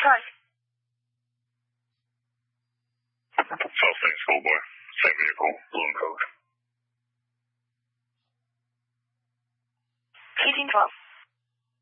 Hi. South St. Schoolboy. Same vehicle, balloon code. 1812.